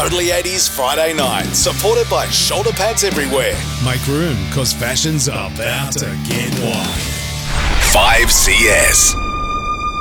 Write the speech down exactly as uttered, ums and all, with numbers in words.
Totally eighties Friday night, supported by shoulder pads everywhere. Make room, cause fashion's about to get wild. five C S.